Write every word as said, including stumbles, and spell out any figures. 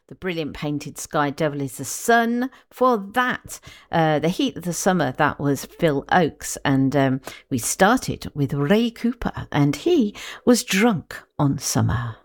The Brilliant Painted Sky, Devil is the Sun. For that, uh, The Heat of the Summer, that was Phil Oakes. And um, we started with Ray Cooper, and he was Drunk on Summer.